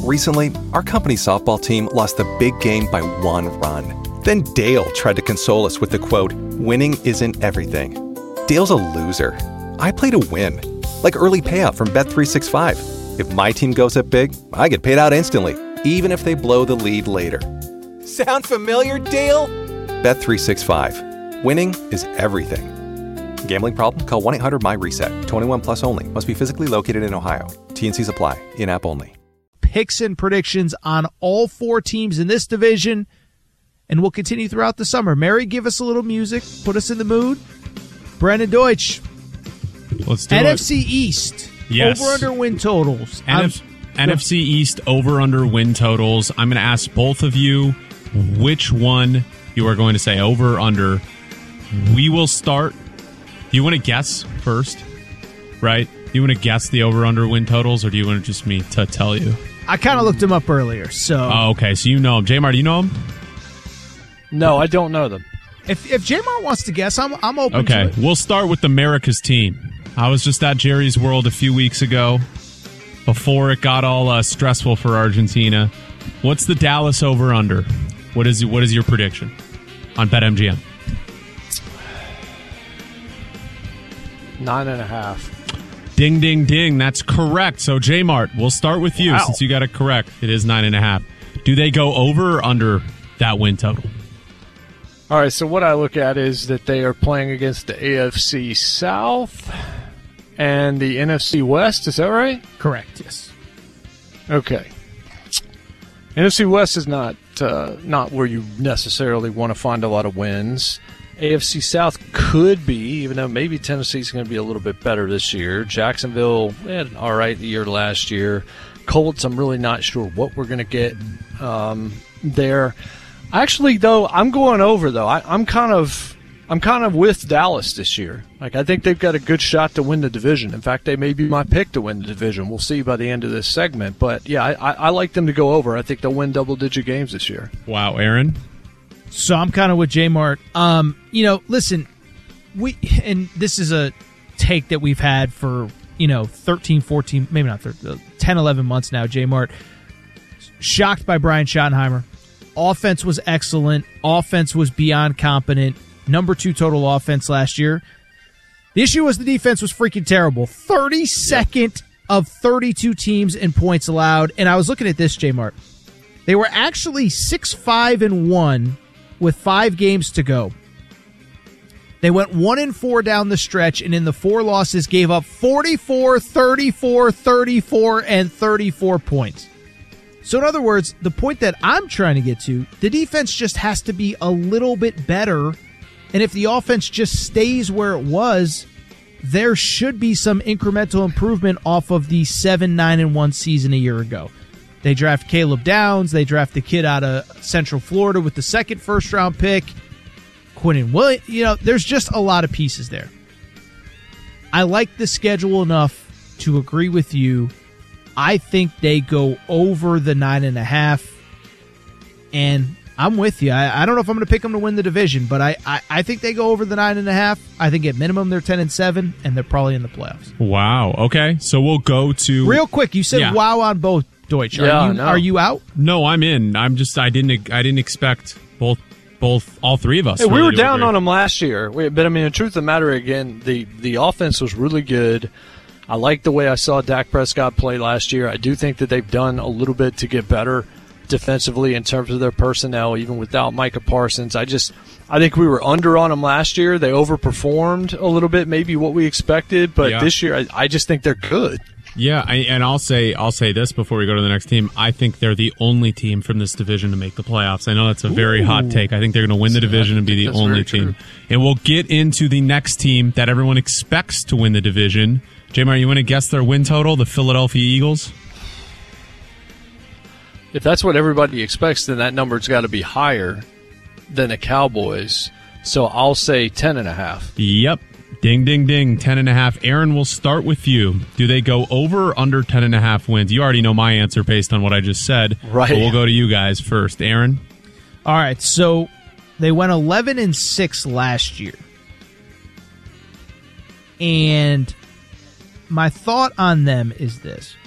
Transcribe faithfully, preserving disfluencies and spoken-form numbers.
Recently, our company softball team lost the big game by one run. Then Dale tried to console us with the quote, "Winning isn't everything." Dale's a loser. I play to win. Like early payout from Bet three sixty-five. If my team goes up big, I get paid out instantly, even if they blow the lead later. Sound familiar, Dale? Bet three sixty-five. Winning is everything. Gambling problem? Call one eight hundred M Y reset. twenty-one plus only. Must be physically located in Ohio. T N Cs apply. In-app only. Picks and predictions on all four teams in this division, and we'll continue throughout the summer. Mary, give us a little music. Put us in the mood. Brandon Deutsch. Let's do N F it. C East. Yes. Over under win totals. N F- N F C East over under win totals. I'm going to ask both of you which one you are going to say over or under. We will start. Do you want to guess first? Right? Do you want to guess the over under win totals, or do you want to just me to tell you? I kind of looked them up earlier, so. Oh, okay. So you know them. J-Mar, do you know them? No, I don't know them. If if J-Mar wants to guess, I'm I'm open Okay. to it. We'll start with America's team. I was just at Jerry's World a few weeks ago before it got all uh, stressful for Argentina. What's the Dallas over under? What is what is your prediction on BetMGM? Nine and a half. Ding, ding, ding. That's correct. So, J-Mart, we'll start with you Wow. since you got it correct. It is nine and a half. Do they go over or under that win total? All right, so what I look at is that they are playing against the A F C South and the N F C West. Is that right? Correct, yes. Okay. N F C West is not uh, not where you necessarily want to find a lot of wins. A F C South could be, even though maybe Tennessee's going to be a little bit better this year. Jacksonville had an all right year last year. Colts, I'm really not sure what we're going to get um, there. Actually, though, I'm going over. Though I, I'm kind of, I'm kind of with Dallas this year. Like I think they've got a good shot to win the division. In fact, they may be my pick to win the division. We'll see by the end of this segment. But yeah, I, I, I like them to go over. I think they'll win double-digit games this year. Wow, Aaron. So I'm kind of with J-Mart. Um, you know, listen, we and this is a take that we've had for, you know, thirteen, fourteen, maybe not thirteen, ten, eleven months now, J-Mart. Shocked by Brian Schottenheimer. Offense was excellent. Offense was beyond competent. Number two total offense last year. The issue was the defense was freaking terrible. thirty-second of thirty-two teams in points allowed. And I was looking at this, J-Mart. They were actually six five and one with five games to go. They went one and four down the stretch, and in the four losses gave up forty-four, thirty-four, thirty-four, and thirty-four points. So in other words, the point that I'm trying to get to, the defense just has to be a little bit better, and if the offense just stays where it was, there should be some incremental improvement off of the seven nine and one season a year ago. They draft Caleb Downs. They draft the kid out of Central Florida with the second first-round pick. Quinnen Williams. You know, there's just a lot of pieces there. I like the schedule enough to agree with you. I think they go over the nine and a half, and I'm with you. I, I don't know if I'm going to pick them to win the division, but I, I, I think they go over the nine and a half. I think at minimum they're ten and seven, and they're probably in the playoffs. Wow. Okay, so we'll go to real quick. You said yeah. wow on both. Deutsch, are Yeah, you no. are you out? No, I'm in. I'm just I didn't I didn't expect both both all three of us. Hey, we really were to down agree. on them last year, we, but I mean, the truth of the matter, again, the the offense was really good. I like the way I saw Dak Prescott play last year. I do think that they've done a little bit to get better defensively in terms of their personnel, even without Micah Parsons. I just I think we were under on them last year. They overperformed a little bit, maybe what we expected, but Yeah. this year I, I just think they're good. Yeah, I, and I'll say I'll say this before we go to the next team. I think they're the only team from this division to make the playoffs. I know that's a very Ooh. hot take. I think they're going to win the division and be the that's only very team. true. And we'll get into the next team that everyone expects to win the division. J-Mar, you want to guess their win total? The Philadelphia Eagles? If that's what everybody expects, then that number's got to be higher than the Cowboys. So I'll say ten and a half. Yep. Ding, ding, ding. Ten and a half. Aaron, we'll start with you. Do they go over or under ten and a half wins? You already know my answer based on what I just said. Right. But we'll go to you guys first. Aaron? All right, so they went eleven and six last year. And my thought on them is this.